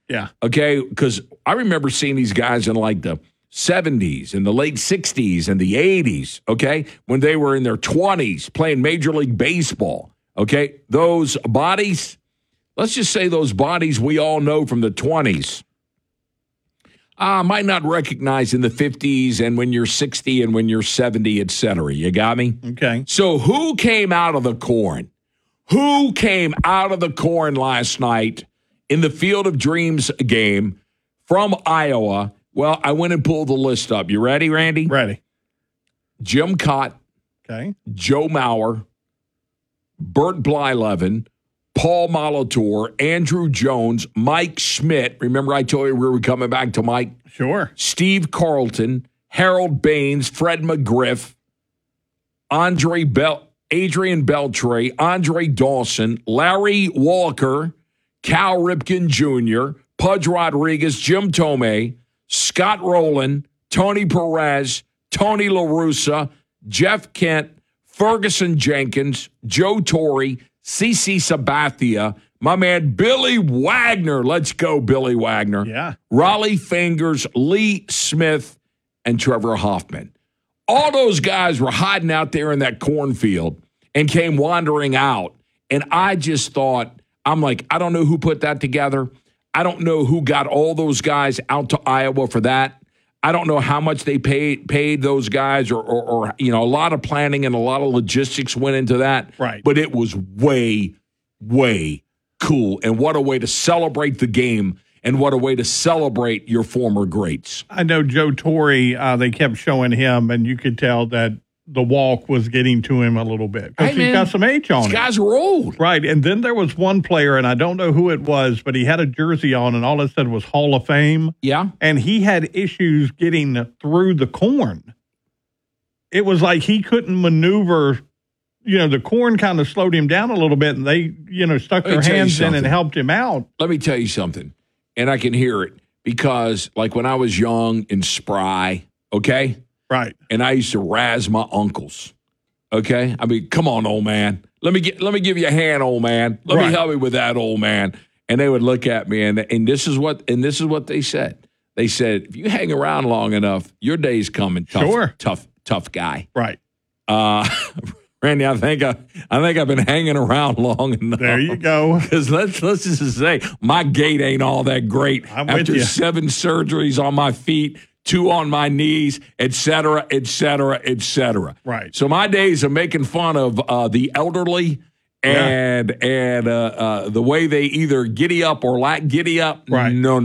Yeah. Okay, because I remember seeing these guys in like the 70s and the late 60s and the 80s, okay, when they were in their 20s playing Major League Baseball, okay? Those bodies, let's just say those bodies we all know from the 20s, might not recognize in the 50s and when you're 60 and when you're 70, et cetera. You got me? Okay. So who came out of the corn? Who came out of the corn last night in the Field of Dreams game from Iowa? Well, I went and pulled the list up. You ready, Randy? Ready. Jim Cott. Okay. Joe Mauer. Bert Blyleven. Paul Molitor. Andrew Jones. Mike Schmidt. Remember I told you we were coming back to Mike? Sure. Steve Carlton. Harold Baines. Fred McGriff. Adrian Beltre. Andre Dawson. Larry Walker. Cal Ripken Jr., Pudge Rodriguez, Jim Tomei, Scott Rowland, Tony Perez, Tony La Russa, Jeff Kent, Ferguson Jenkins, Joe Torre, CeCe Sabathia, my man Billy Wagner. Let's go, Billy Wagner. Yeah. Raleigh Fingers, Lee Smith, and Trevor Hoffman. All those guys were hiding out there in that cornfield and came wandering out. And I just thought, I'm like, I don't know who put that together. I don't know who got all those guys out to Iowa for that. I don't know how much they paid those guys or a lot of planning and a lot of logistics went into that. Right. But it was way, way cool. And what a way to celebrate the game and what a way to celebrate your former greats. I know Joe Torre, they kept showing him, and you could tell that the walk was getting to him a little bit because he's got some age on him. These guys are old. Right. And then there was one player, and I don't know who it was, but he had a jersey on, and all it said was Hall of Fame. Yeah. And he had issues getting through the corn. It was like he couldn't maneuver. The corn kind of slowed him down a little bit, and they, stuck their hands in and helped him out. Let me tell you something, and I can hear it because, like, when I was young and spry, okay? Right. And I used to razz my uncles. Okay? I mean, come on, old man. Let me give you a hand, old man. Let me help you with that, old man. And they would look at me and this is what they said. They said, if you hang around long enough, your day's coming. Tough guy. Right. Randy, I think I've been hanging around long enough. There you go. Because let's just say my gait ain't all that great. After 7 surgeries on my feet, 2 on my knees, et cetera, et cetera, et cetera. Right. So my days of making fun of the elderly and the way they either giddy up or lack giddy up. Right. No.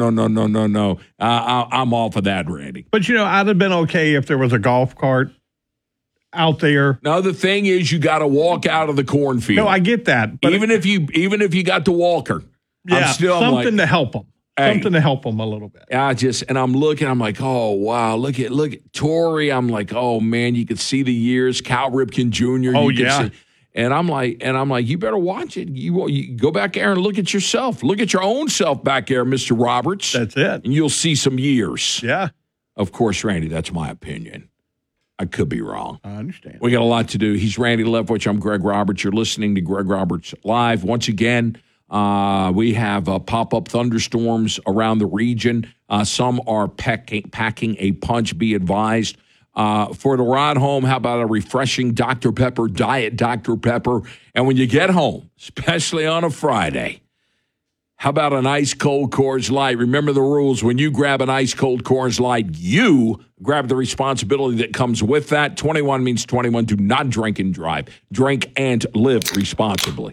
I'm off of that, Randy. But I'd have been okay if there was a golf cart out there. Now the thing is, you got to walk out of the cornfield. No, I get that. But even if you got the walker, I'm something to help them. Something to help them a little bit. I'm looking, I'm like, oh, wow, look at Torre. I'm like, oh, man, you could see the years. Cal Ripken Jr. Oh, yeah. See, and I'm like, you better watch it. You go back there and look at yourself. Look at your own self back there, Mr. Roberts. That's it. And you'll see some years. Yeah. Of course, Randy, that's my opinion. I could be wrong. I understand. We got a lot to do. He's Randy Lefwich. I'm Greg Roberts. You're listening to Greg Roberts Live. Once again, we have pop-up thunderstorms around the region. Some are packing a punch, be advised. For the ride home, how about a refreshing Dr. Pepper, Diet Dr. Pepper? And when you get home, especially on a Friday, how about an ice-cold Coors Light? Remember the rules. When you grab an ice-cold Coors Light, you grab the responsibility that comes with that. 21 means 21. Do not drink and drive. Drink and live responsibly.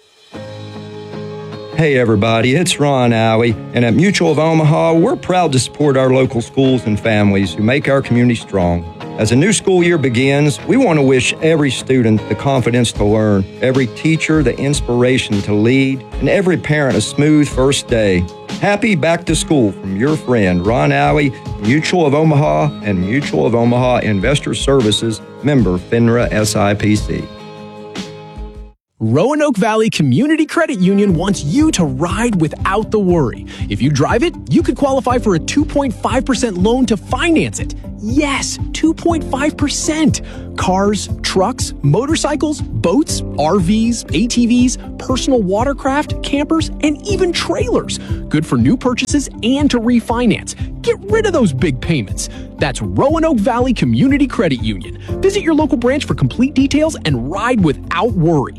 Hey everybody, it's Ron Alley, and at Mutual of Omaha, we're proud to support our local schools and families who make our community strong. As a new school year begins, we want to wish every student the confidence to learn, every teacher the inspiration to lead, and every parent a smooth first day. Happy back to school from your friend Ron Alley, Mutual of Omaha, and Mutual of Omaha Investor Services, member FINRA SIPC. Roanoke Valley Community Credit Union wants you to ride without the worry. If you drive it, you could qualify for a 2.5% loan to finance it. Yes, 2.5%. Cars, trucks, motorcycles, boats, RVs, ATVs, personal watercraft, campers, and even trailers. Good for new purchases and to refinance. Get rid of those big payments. That's Roanoke Valley Community Credit Union. Visit your local branch for complete details and ride without worry.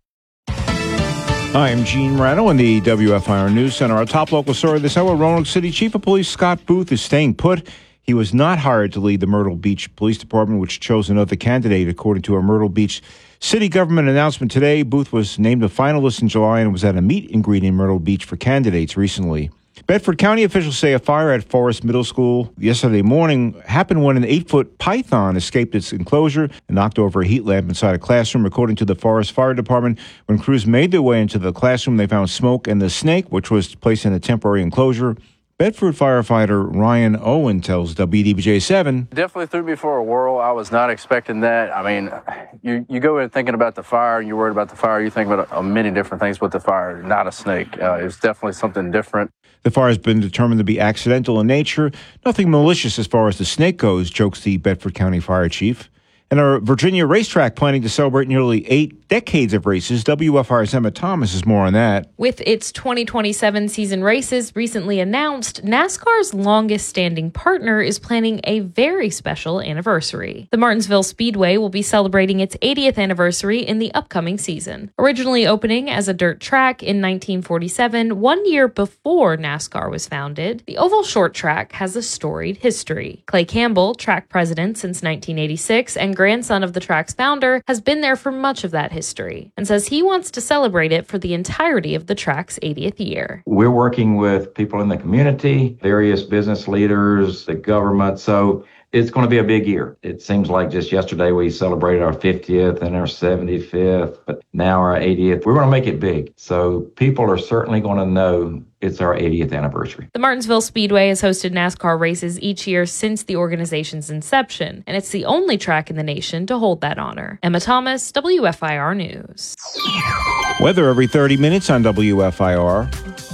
Hi, I'm Gene Morano in the WFIR News Center. Our top local story this hour, Roanoke City Chief of Police Scott Booth is staying put. He was not hired to lead the Myrtle Beach Police Department, which chose another candidate, according to a Myrtle Beach city government announcement today. Booth was named a finalist in July and was at a meet and greet in Myrtle Beach for candidates recently. Bedford County officials say a fire at Forest Middle School yesterday morning happened when an 8-foot python escaped its enclosure and knocked over a heat lamp inside a classroom. According to the Forest Fire Department, when crews made their way into the classroom, they found smoke and the snake, which was placed in a temporary enclosure. Bedford firefighter Ryan Owen tells WDBJ7. Definitely threw me for a whirl. I was not expecting that. I mean, you go in thinking about the fire, you're worried about the fire, you think about many different things with the fire, not a snake. It's definitely something different. The fire has been determined to be accidental in nature. Nothing malicious as far as the snake goes, jokes the Bedford County Fire Chief. And our Virginia racetrack planning to celebrate nearly 8 decades of races. WFIR's Emma Thomas is more on that. With its 2027 season races recently announced, NASCAR's longest-standing partner is planning a very special anniversary. The Martinsville Speedway will be celebrating its 80th anniversary in the upcoming season. Originally opening as a dirt track in 1947, 1 year before NASCAR was founded, the oval short track has a storied history. Clay Campbell, track president since 1986 and grandson of the track's founder, has been there for much of that history and says he wants to celebrate it for the entirety of the track's 80th year. We're working with people in the community, various business leaders, the government, so it's going to be a big year. It seems like just yesterday we celebrated our 50th and our 75th, but now our 80th. We're going to make it big. So people are certainly going to know it's our 80th anniversary. The Martinsville Speedway has hosted NASCAR races each year since the organization's inception, and it's the only track in the nation to hold that honor. Emma Thomas, WFIR News. Weather every 30 minutes on WFIR.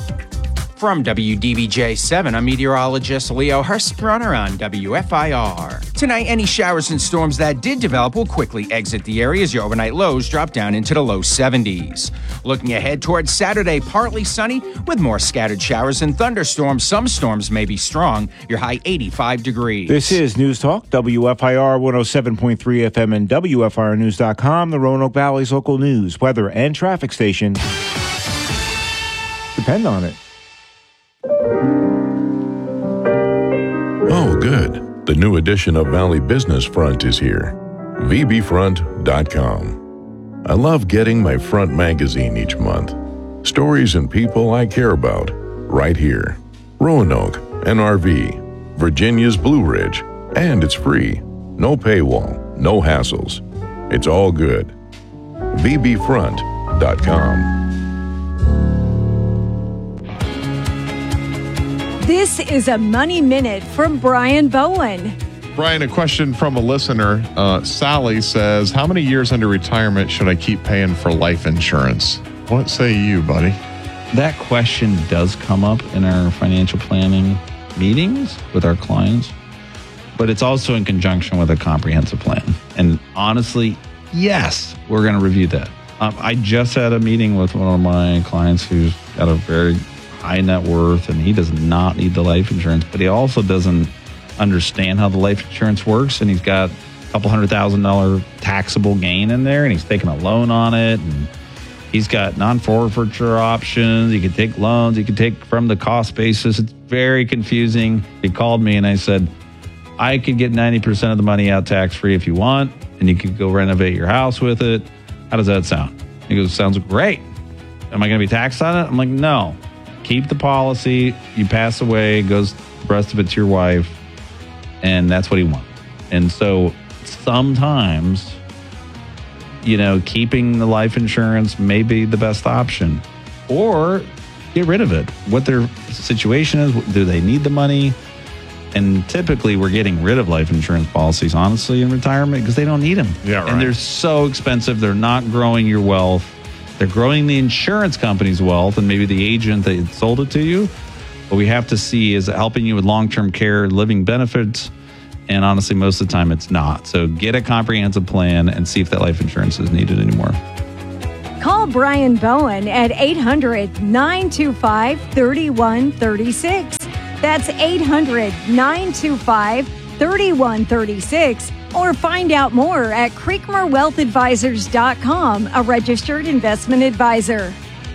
From WDBJ7, I'm meteorologist Leo Hurstbrunner on WFIR. Tonight, any showers and storms that did develop will quickly exit the area as your overnight lows drop down into the low 70s. Looking ahead towards Saturday, partly sunny with more scattered showers and thunderstorms. Some storms may be strong. Your high 85 degrees. This is News Talk, WFIR 107.3 FM and WFIRnews.com, the Roanoke Valley's local news, weather, and traffic station. Depend on it. Oh, good. The new edition of Valley Business Front is here. VBFront.com. I love getting my Front magazine each month. Stories and people I care about. Right here. Roanoke, NRV, Virginia's Blue Ridge. And it's free. No paywall. No hassles. It's all good. VBFront.com. This is a Money Minute from Brian Bowen. Brian, a question from a listener. Sally says, how many years into retirement should I keep paying for life insurance? What say you, buddy? That question does come up in our financial planning meetings with our clients, but it's also in conjunction with a comprehensive plan. And honestly, yes, we're going to review that. I just had a meeting with one of my clients who's got a very high net worth, and he does not need the life insurance, but he also doesn't understand how the life insurance works, and he's got a couple $100,000 taxable gain in there, and he's taking a loan on it, and he's got non-forfeiture options. He can take loans. He can take from the cost basis. It's very confusing. He called me, and I said, I could get 90% of the money out tax-free if you want, and you could go renovate your house with it. How does that sound? He goes, sounds great. Am I going to be taxed on it? I'm like, no. Keep the policy. You pass away, goes the rest of it to your wife, and that's what he wants. And so sometimes, keeping the life insurance may be the best option, or get rid of it. What their situation is, do they need the money? And typically we're getting rid of life insurance policies, honestly, in retirement because they don't need them. Yeah, right. And they're so expensive. They're not growing your wealth. They're growing the insurance company's wealth and maybe the agent that sold it to you. What we have to see is helping you with long-term care, living benefits, And honestly, most of the time it's not. So get a comprehensive plan and see if that life insurance is needed anymore. Call Brian Bowen at 800-925-3136. That's 800-925-3136. Or find out more at CreekmoreWealthAdvisors.com, a registered investment advisor.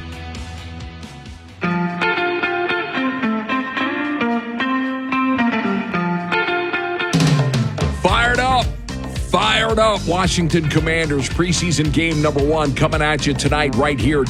Fired up. Washington Commanders preseason game number 1 coming at you tonight right here,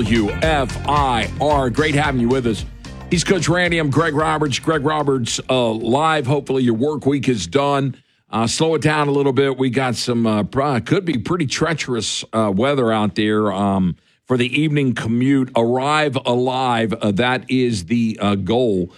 WFIR. Great having you with us. He's Coach Randy. I'm Greg Roberts. Greg Roberts live. Hopefully your work week is done. Slow it down a little bit. We got some could be pretty treacherous weather out there for the evening commute. Arrive alive. That is the goal.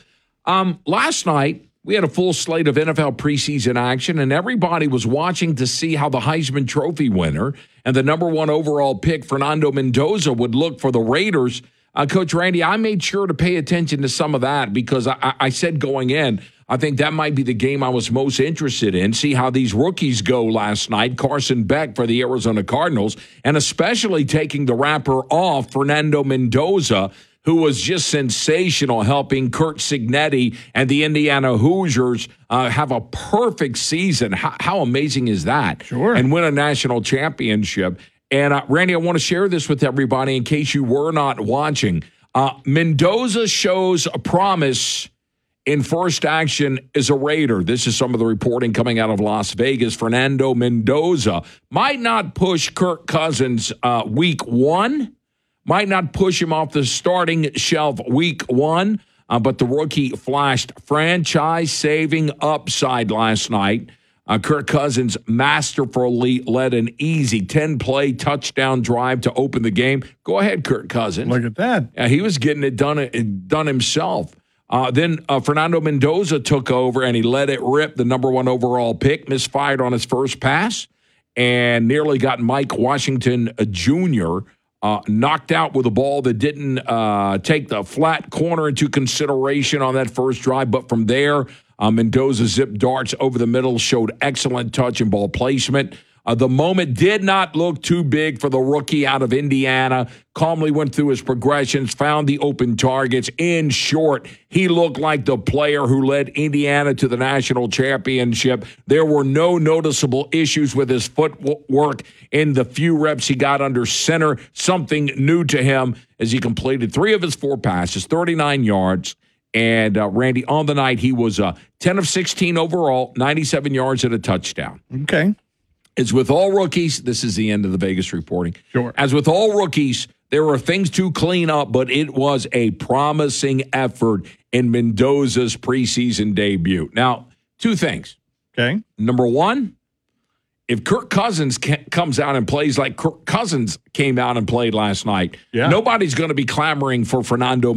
Last night, we had a full slate of NFL preseason action, and everybody was watching to see how the Heisman Trophy winner and the number 1 overall pick, Fernando Mendoza, would look for the Raiders. Coach Randy, I made sure to pay attention to some of that because I said going in, I think that might be the game I was most interested in, see how these rookies go last night. Carson Beck for the Arizona Cardinals, and especially taking the wrapper off Fernando Mendoza, who was just sensational, helping Curt Cignetti and the Indiana Hoosiers have a perfect season. How amazing is that? Sure. And win a national championship. And, Randy, I want to share this with everybody in case you were not watching. Mendoza shows a promise in first action as a Raider. This is some of the reporting coming out of Las Vegas. Fernando Mendoza might not push Kirk Cousins week 1. Might not push him off the starting shelf week 1, but the rookie flashed franchise-saving upside last night. Kirk Cousins masterfully led an easy 10-play touchdown drive to open the game. Go ahead, Kirk Cousins. Look at that. He was getting it done himself. Then Fernando Mendoza took over, and he let it rip, the number 1 overall pick, misfired on his first pass, and nearly got Mike Washington Jr., knocked out with a ball that didn't take the flat corner into consideration on that first drive. But from there, Mendoza zipped darts over the middle, showed excellent touch and ball placement. The moment did not look too big for the rookie out of Indiana. Calmly went through his progressions, found the open targets. In short, he looked like the player who led Indiana to the national championship. There were no noticeable issues with his footwork in the few reps he got under center. Something new to him as he completed 3 of his 4 passes, 39 yards. And, Randy, on the night, he was 10 of 16 overall, 97 yards and a touchdown. Okay. As with all rookies, this is the end of the Vegas reporting. Sure. As with all rookies, there were things to clean up, but it was a promising effort in Mendoza's preseason debut. Now, 2 things. Okay. Number 1, if Kirk Cousins comes out and plays like Kirk Cousins came out and played last night, nobody's going to be clamoring for Fernando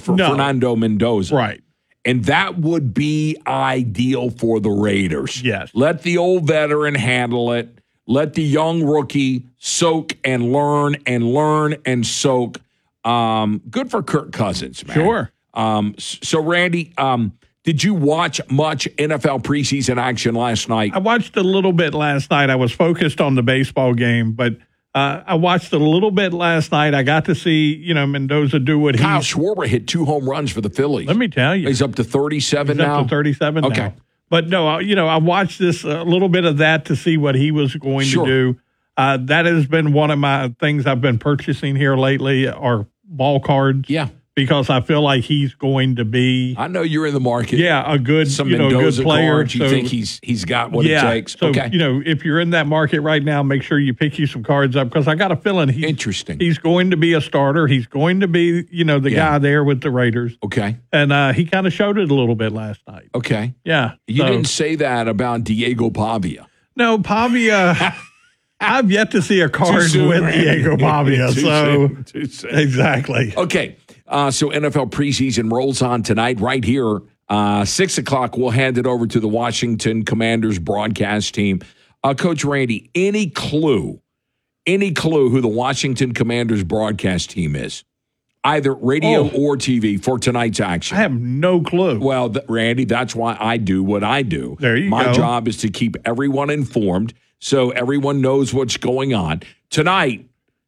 Mendoza. Right. And that would be ideal for the Raiders. Yes. Let the old veteran handle it. Let the young rookie soak and learn and soak. Good for Kirk Cousins, man. Sure. So, Randy, did you watch much NFL preseason action last night? I watched a little bit last night. I was focused on the baseball game, but I watched a little bit last night. I got to see, Mendoza do what Kyle Schwarber hit 2 home runs for the Phillies. Let me tell you. He's up to 37 now? Up to 37 okay. now. But no, I watched this a little bit of that to see what he was going to do. That has been one of my things I've been purchasing here lately are ball cards. Yeah. Because I feel like he's going to be. I know you're in the market. Yeah, a good, some good player. Cards, you think he's got what it takes. So, okay. If you're in that market right now, make sure you pick you some cards up because I got a feeling he's going to be a starter. He's going to be, the guy there with the Raiders. Okay. And he kind of showed it a little bit last night. Okay. Yeah. You didn't say that about Diego Pavia. No, Pavia. I've yet to see a card with Diego Pavia. Too soon. Exactly. Okay. So NFL preseason rolls on tonight right here. 6 o'clock, we'll hand it over to the Washington Commanders broadcast team. Coach Randy, any clue who the Washington Commanders broadcast team is? either radio or TV for tonight's action? I have no clue. Well, Randy, that's why I do what I do. There you go. My job is to keep everyone informed so everyone knows what's going on. Tonight,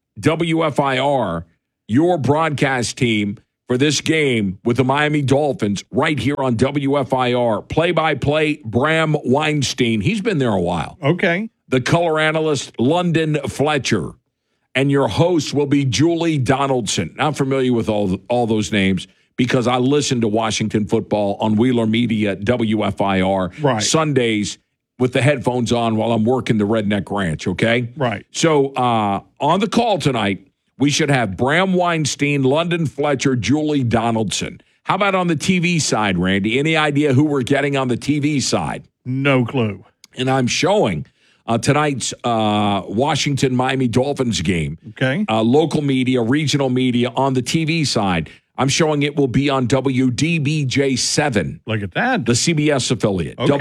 WFIR, your broadcast team for this game with the Miami Dolphins right here on WFIR. Play-by-play, Bram Weinstein. He's been there a while. Okay. The color analyst, London Fletcher. And your host will be Julie Donaldson. I'm familiar with all those names because I listen to Washington football on Wheeler Media, WFIR, Sundays with the headphones on while I'm working the Redneck Ranch, okay? Right. So on the call tonight, we should have Bram Weinstein, London Fletcher, Julie Donaldson. How about on the TV side, Randy? Any idea who we're getting on the TV side? No clue. And I'm showing tonight's Washington-Miami Dolphins game. Okay. Local media, regional media on the TV side. I'm showing it will be on WDBJ7. Look at that. The CBS affiliate. Okay.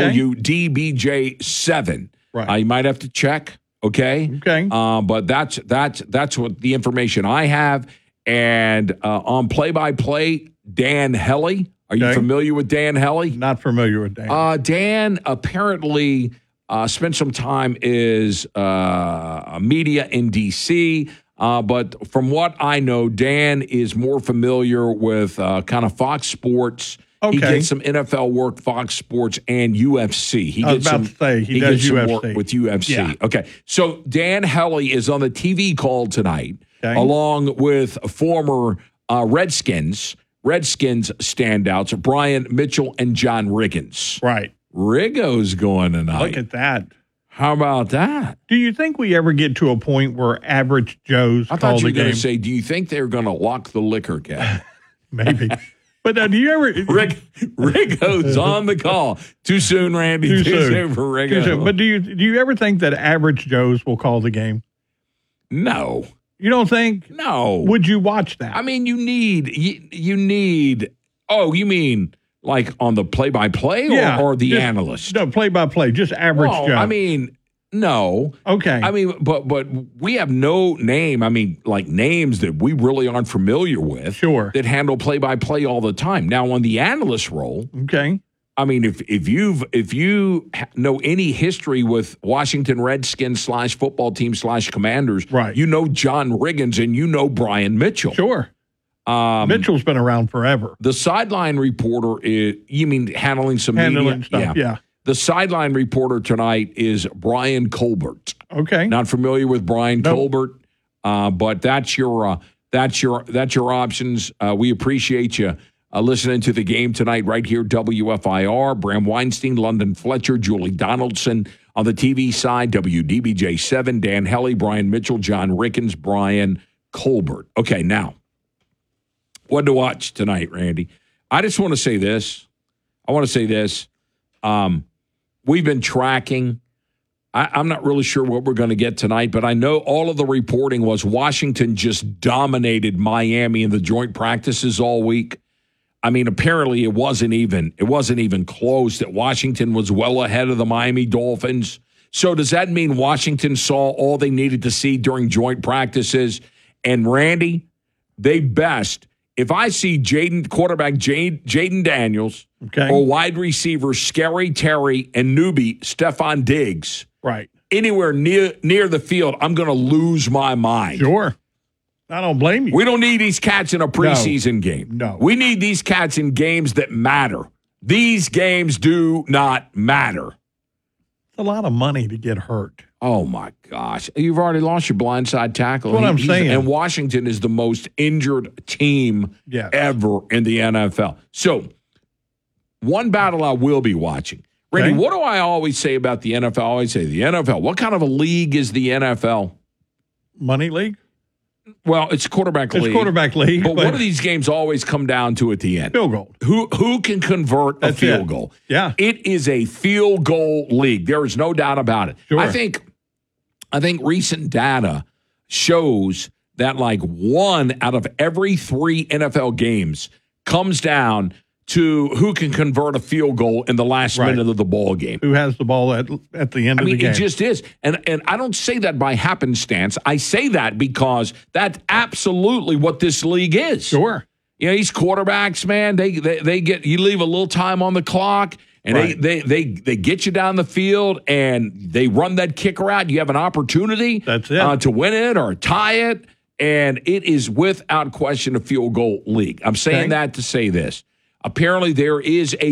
WDBJ7. Right. You might have to check. Okay. Okay. But that's what the information I have. And on play-by-play, Dan Hellie. Are you familiar with Dan Hellie? Not familiar with Dan. Dan apparently spent some time as media in D.C., but from what I know, Dan is more familiar with kind of Fox Sports. Okay. He gets some NFL work, Fox Sports, and UFC. I was about to say, he does gets some UFC. work with UFC. Yeah. Okay. So Dan Hellie is on the TV call tonight, along with former Redskins standouts, Brian Mitchell and John Riggins. Right. Riggo's going tonight. Look at that. How about that? Do you think we ever get to a point where average Joes I call thought you the were going game? to say, do you think they're going to lock the liquor cap? Maybe. But do you ever... Riggo's on the call. Too soon, Randy. Too soon for Riggo. Too soon. But do you ever think that average Joes will call the game? No. You don't think? No. Would you watch that? I mean, you need. Oh, you mean like on the play-by-play or the analyst? No, play-by-play. Just average Joe. I mean, no. Okay. I mean, but we have no name. I mean, like names that we really aren't familiar with. Sure. That handle play-by-play all the time. Now, on the analyst role. Okay. I mean, if you know any history with Washington Redskins / football team / Commanders, right? You know John Riggins and you know Brian Mitchell. Sure. Mitchell's been around forever. The sideline reporter is, you mean handling some media stuff? Yeah. The sideline reporter tonight is Brian Colbert. Okay. Not familiar with Brian Colbert, but that's your options. We appreciate you listening to the game tonight right here, WFIR. Bram Weinstein, London Fletcher, Julie Donaldson. On the TV side, WDBJ7, Dan Hellie, Brian Mitchell, John Riggins, Brian Colbert. Okay, now, what to watch tonight, Randy? I just want to say this. We've been tracking. I'm not really sure what we're going to get tonight, but I know all of the reporting was Washington just dominated Miami in the joint practices all week. I mean, apparently it wasn't even close, that Washington was well ahead of the Miami Dolphins. So does that mean Washington saw all they needed to see during joint practices? And Randy, they best, if I see quarterback Jaden Daniels, or wide receiver Scary Terry and newbie Stephon Diggs, right, anywhere near the field, I'm going to lose my mind. Sure. I don't blame you. We don't need these cats in a preseason game. No. We need these cats in games that matter. These games do not matter. It's a lot of money to get hurt. Oh, my gosh. You've already lost your blindside tackle. That's what I'm saying. And Washington is the most injured team ever in the NFL. So, one battle I will be watching. Randy, what do I always say about the NFL? I always say the NFL. What kind of a league is the NFL? Money league? Well, it's quarterback league. It's quarterback league. But what do these games always come down to at the end? Field goal. Who can convert a field goal? Yeah. It is a field goal league. There is no doubt about it. Sure. I think recent data shows that like 1 out of every 3 NFL games comes down to who can convert a field goal in the last minute of the ball game. Who has the ball at the end of the game. It just is. And I don't say that by happenstance. I say that because that's absolutely what this league is. Sure. You know, these quarterbacks, man, they get, you leave a little time on the clock and they get you down the field and they run that kicker out. You have an opportunity to win it or tie it. And it is without question a field goal league. I'm saying that to say this. Apparently, there is a